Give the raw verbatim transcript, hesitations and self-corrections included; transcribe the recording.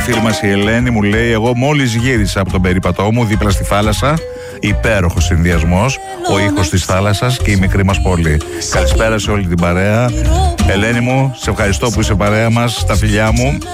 φίλη μας η Ελένη μου λέει: εγώ μόλις γύρισα από τον περίπατό μου δίπλα στη θάλασσα. Υπέροχος συνδυασμός, ο ήχος της θάλασσας και η μικρή μας πόλη. Καλησπέρα σε όλη την παρέα. Ελένη μου, σε ευχαριστώ που είσαι παρέα μας, τα φιλιά μου.